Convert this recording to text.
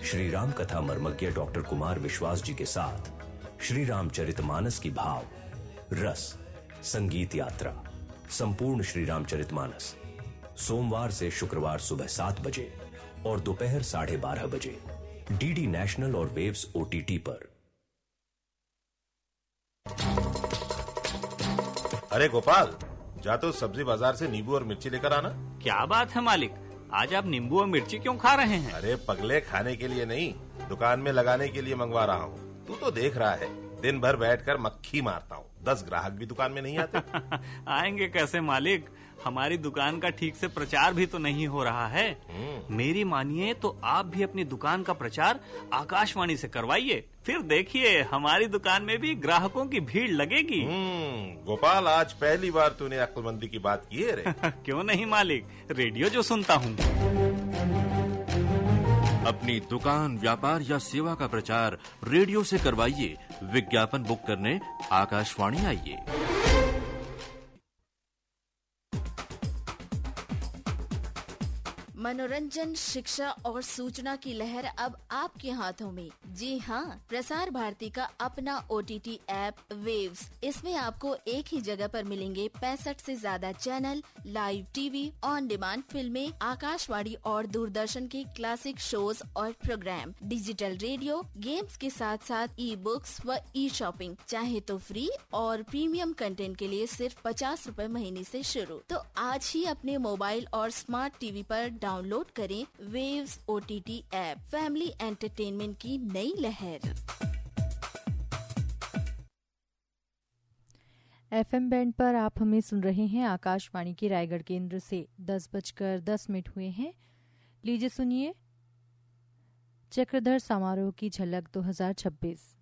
श्री राम कथा मर्मज्ञ डॉक्टर कुमार विश्वास जी के साथ श्री रामचरितमानस की भाव, रस, संगीत यात्रा, संपूर्ण श्री रामचरितमानस सोमवार से शुक्रवार सुबह 7 बजे और दोपहर 12:30 बजे डीडी नेशनल और वेव्स OTT पर। अरे गोपाल, जा तो सब्जी बाजार से नींबू और मिर्ची लेकर आना। क्या बात है मालिक, आज आप नींबू और मिर्ची क्यों खा रहे हैं? अरे पगले, खाने के लिए नहीं, दुकान में लगाने के लिए मंगवा रहा हूँ। तू तो देख रहा है, दिन भर बैठकर मक्खी मारता हूँ, 10 ग्राहक भी दुकान में नहीं आते। आएंगे कैसे मालिक, हमारी दुकान का ठीक से प्रचार भी तो नहीं हो रहा है। मेरी मानिए तो आप भी अपनी दुकान का प्रचार आकाशवाणी से करवाइए, फिर देखिए हमारी दुकान में भी ग्राहकों की भीड़ लगेगी। गोपाल, आज पहली बार तूने अक्लमंदी की बात की है रे। क्यों नहीं मालिक, रेडियो जो सुनता हूँ। अपनी दुकान, व्यापार या सेवा का प्रचार रेडियो से करवाइए। विज्ञापन बुक करने आकाशवाणी आइए। मनोरंजन, शिक्षा और सूचना की लहर अब आपके हाथों में। जी हाँ, प्रसार भारती का अपना OTT ऐप वेव्स। इसमें आपको एक ही जगह पर मिलेंगे 65 से ज्यादा channel, live TV, on demand फिल्में, आकाशवाणी और दूरदर्शन के क्लासिक शोज और प्रोग्राम, डिजिटल रेडियो, गेम्स के साथ साथ ई-बुक्स व ई-शॉपिंग, चाहे तो फ्री और प्रीमियम कंटेंट के लिए सिर्फ 50 रुपए महीने से शुरू। तो आज ही अपने मोबाइल और स्मार्ट टीवी पर डाउनलोड करें waves OTT app. Family entertainment की नई लहर। FM बैंड पर आप हमें सुन रहे हैं आकाशवाणी के रायगढ़ केंद्र से। 10:10 हुए हैं। लीजिए सुनिए चक्रधर समारोह की झलक 2026।